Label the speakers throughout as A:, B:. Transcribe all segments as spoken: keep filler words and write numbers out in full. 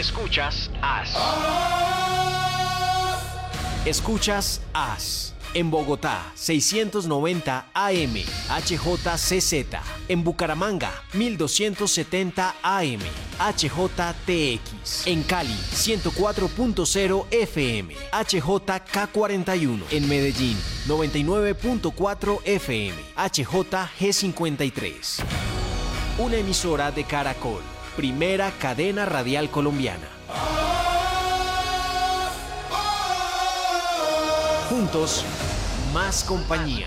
A: Escuchas As. Escuchas As. En Bogotá, seiscientos noventa A M, H J C Z. En Bucaramanga, mil doscientos setenta A M, H J T X. En Cali, ciento cuatro punto cero F M, H J K cuarenta y uno. En Medellín, noventa y nueve punto cuatro F M, H J G cincuenta y tres. Una emisora de Caracol, primera cadena radial colombiana. Juntos, más compañía.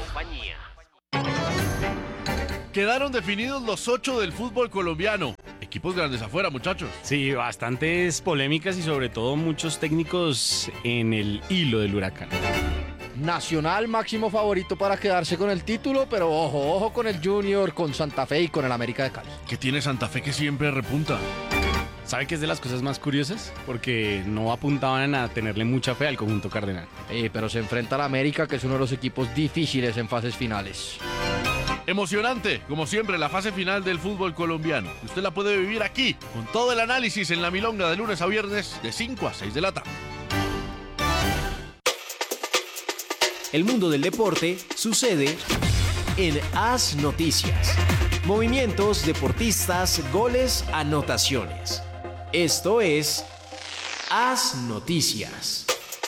B: Quedaron definidos los ocho del fútbol colombiano. Equipos grandes afuera, muchachos.
C: Sí, bastantes polémicas y sobre todo muchos técnicos en el hilo del huracán.
D: Nacional máximo favorito para quedarse con el título, pero ojo, ojo con el Junior, con Santa Fe y con el América de Cali.
B: ¿Qué tiene Santa Fe que siempre repunta?
C: ¿Sabe qué es de las cosas más curiosas? Porque no apuntaban a tenerle mucha fe al conjunto cardenal.
D: Eh, pero se enfrenta al América, que es uno de los equipos difíciles en fases finales.
B: Emocionante, como siempre, la fase final del fútbol colombiano. Usted la puede vivir aquí, con todo el análisis en La Milonga de lunes a viernes, de cinco a seis de la tarde.
A: El mundo del deporte sucede en As Noticias. Movimientos, deportistas, goles, anotaciones. Esto es As Noticias.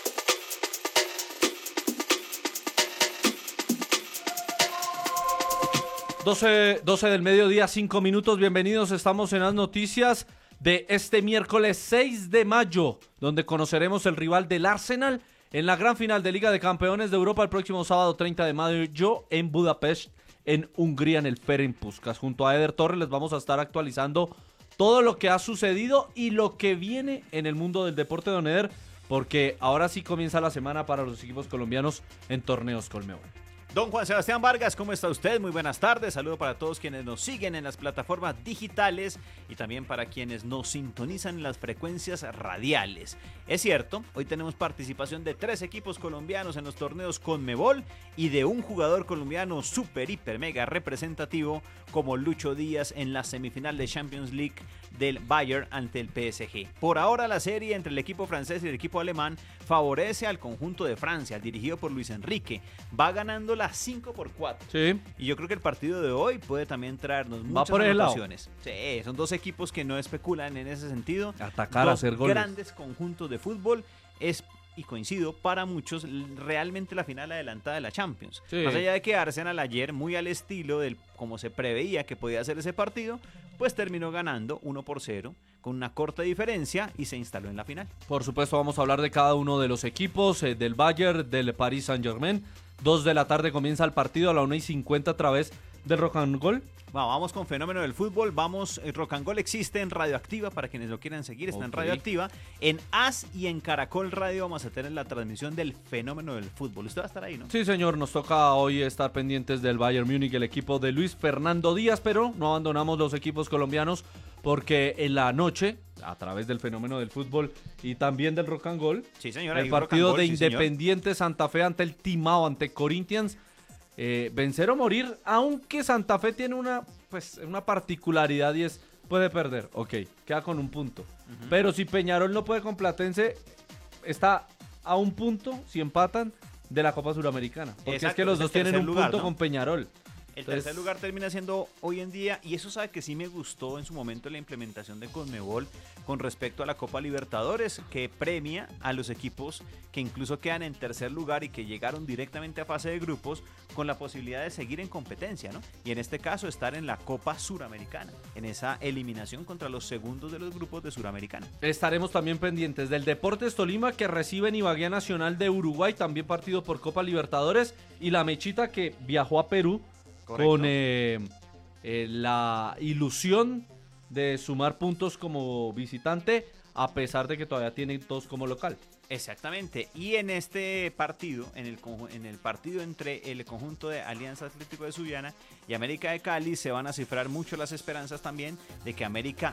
E: doce, doce del mediodía, cinco minutos. Bienvenidos, estamos en As Noticias de este miércoles seis de mayo, donde conoceremos el rival del Arsenal en la gran final de Liga de Campeones de Europa el próximo sábado treinta de mayo en Budapest, en Hungría, en el Ferenc Puskás. Junto a Eder Torres les vamos a estar actualizando todo lo que ha sucedido y lo que viene en el mundo del deporte, don Eder, porque ahora sí comienza la semana para los equipos colombianos en torneos Colmebol.
F: Don Juan Sebastián Vargas, ¿cómo está usted? Muy buenas tardes. Saludo para todos quienes nos siguen en las plataformas digitales y también para quienes nos sintonizan en las frecuencias radiales. Es cierto, hoy tenemos participación de tres equipos colombianos en los torneos Conmebol y de un jugador colombiano súper, hiper, mega representativo como Lucho Díaz en la semifinal de Champions League del Bayern ante el P S G. Por ahora la serie entre el equipo francés y el equipo alemán favorece al conjunto de Francia, dirigido por Luis Enrique. Va ganando las cinco por cuatro.
E: Sí.
F: Y yo creo que el partido de hoy puede también traernos muchas anotaciones. Sí, son dos equipos que no especulan en ese sentido.
E: Atacar,
F: dos
E: hacer goles.
F: Grandes conjuntos de fútbol. Es, y coincido, para muchos, realmente la final adelantada de la Champions.
E: Sí.
F: Más allá de que Arsenal ayer, muy al estilo del como se preveía que podía ser ese partido, pues terminó ganando uno por cero con una corta diferencia y se instaló en la final.
E: Por supuesto, vamos a hablar de cada uno de los equipos, eh, del Bayern, del Paris Saint-Germain. Dos de la tarde comienza el partido a la una y cincuenta a través del Rock and Roll.
F: Bueno, vamos con Fenómeno del Fútbol. Vamos, el Rock and Roll existe en Radioactiva, para quienes lo quieran seguir, está
E: okay.
F: en Radioactiva. En As y en Caracol Radio vamos a tener la transmisión del Fenómeno del Fútbol. Usted va a estar ahí, ¿no?
E: Sí, señor, nos toca hoy estar pendientes del Bayern Múnich, el equipo de Luis Fernando Díaz, pero no abandonamos los equipos colombianos porque en la noche, a través del Fenómeno del Fútbol y también del Rock and Roll,
F: sí, señor,
E: el partido
F: roll,
E: de
F: sí,
E: Independiente Santa Fe ante el Timao, ante Corinthians, eh, vencer o morir, aunque Santa Fe tiene una, pues, una particularidad y es, puede perder, ok, queda con un punto, uh-huh. Pero si Peñarol no puede con Platense, está a un punto, si empatan, de la Copa Suramericana, porque Exacto, es que los dos tienen un
F: lugar,
E: punto, ¿no?, con Peñarol.
F: El Entonces, tercer lugar termina siendo hoy en día, y eso sabe que sí me gustó en su momento la implementación de Conmebol con respecto a la Copa Libertadores, que premia a los equipos que incluso quedan en tercer lugar y que llegaron directamente a fase de grupos con la posibilidad de seguir en competencia, ¿no? Y en este caso estar en la Copa Suramericana, en esa eliminación contra los segundos de los grupos de Suramericana.
E: Estaremos también pendientes del Deportes Tolima, que recibe en Ibagué Nacional de Uruguay, también partido por Copa Libertadores, y la Mechita, que viajó a Perú. Correcto. Con eh, eh, la ilusión de sumar puntos como visitante, a pesar de que todavía tiene dos como local.
F: Exactamente, y en este partido, en el, en el partido entre el conjunto de Alianza Atlético de Subiana y América de Cali, se van a cifrar mucho las esperanzas también de que América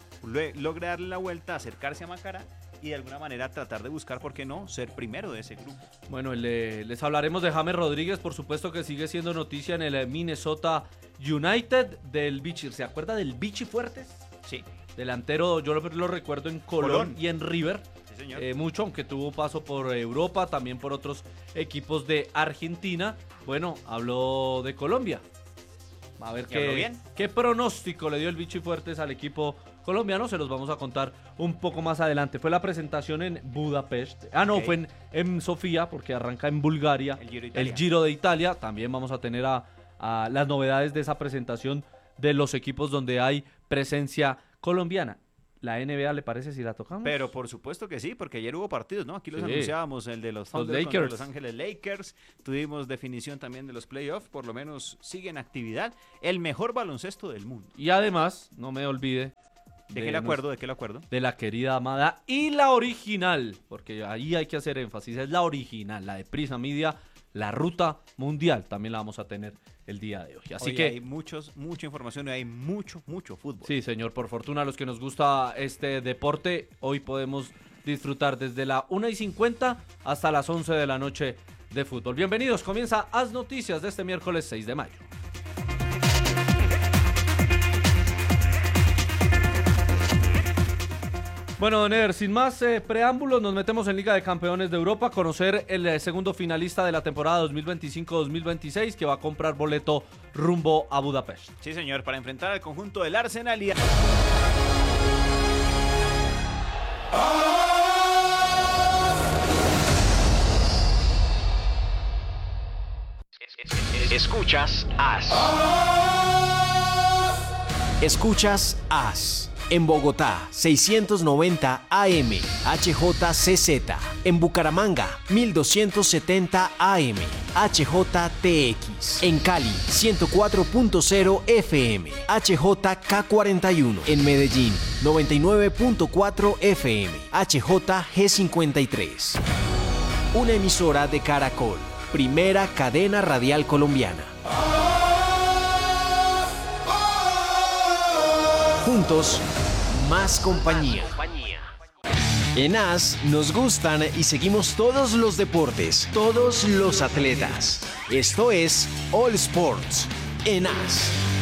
F: logre darle la vuelta, acercarse a Macará y de alguna manera tratar de buscar, ¿por qué no?, ser primero de ese grupo.
E: Bueno, le, les hablaremos de James Rodríguez, por supuesto que sigue siendo noticia en el Minnesota United del Vichy. ¿Se acuerda del Vichy Fuertes?
F: Sí.
E: delantero, yo lo, lo recuerdo en Colón,
F: Colón.
E: y en River.
F: Sí, señor.
E: Eh, mucho, aunque tuvo paso por Europa, también por otros equipos de Argentina. Bueno, habló de Colombia. A ver
F: ¿Y habló
E: qué,
F: bien?
E: qué pronóstico le dio el Vichy Fuertes al equipo colombiano. Se los vamos a contar un poco más adelante. Fue la presentación en Budapest. Ah, no,
F: Ok.
E: fue en, en Sofía, porque arranca en Bulgaria.
F: El Giro de Italia.
E: El Giro de Italia. También vamos a tener a, a las novedades de esa presentación de los equipos donde hay presencia colombiana. ¿La N B A le parece si la tocamos?
F: Pero por supuesto que sí, porque ayer hubo partidos, ¿no? Aquí los
E: Sí.
F: anunciábamos, el de los Thunder contra
E: Lakers.
F: Los Ángeles Lakers. Tuvimos definición también de los playoffs, por lo menos sigue en actividad. El mejor baloncesto del mundo.
E: Y además, no me olvide
F: ¿De qué le acuerdo? ¿De qué le acuerdo?
E: de la querida amada y la original, porque ahí hay que hacer énfasis, es la original, la de Prisa Media, la ruta mundial, también la vamos a tener el día de hoy. Así
F: Hoy
E: que
F: hay muchos, mucha información y hay mucho, mucho fútbol.
E: sí, señor, por fortuna a los que nos gusta este deporte, hoy podemos disfrutar desde la una y cincuenta hasta las once de la noche de fútbol. Bienvenidos, comienza Haz Noticias de este miércoles seis de mayo. Bueno, don Eder, sin más eh, preámbulos, nos metemos en Liga de Campeones de Europa a conocer el eh, segundo finalista de la temporada dos mil veinticinco dos mil veintiséis que va a comprar boleto rumbo a Budapest.
F: Sí, señor, para enfrentar al conjunto del Arsenal y...
A: Escuchas As. Escuchas As. En Bogotá, seiscientos noventa A M, H J C Z. En Bucaramanga, mil doscientos setenta A M, H J T X. En Cali, ciento cuatro punto cero F M, H J K cuarenta y uno. En Medellín, noventa y nueve punto cuatro F M, H J G cincuenta y tres. Una emisora de Caracol, primera cadena radial colombiana. Juntos, más compañía. En As nos gustan y seguimos todos los deportes, todos los atletas. Esto es All Sports en As.